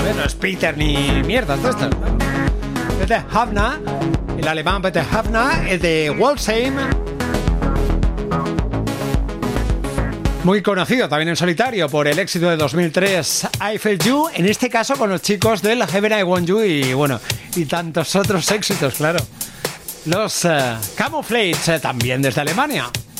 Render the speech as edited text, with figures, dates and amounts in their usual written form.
A ver, no es Peter ni mierdas de estas, ¿no? Peter Hafner, el alemán Peter Hafner, el de Walsheim. Muy conocido también en solitario por el éxito de 2003 I Felt You, en este caso con los chicos del Heaven I Want You y bueno, y tantos otros éxitos, claro. Los Camouflage, también desde Alemania.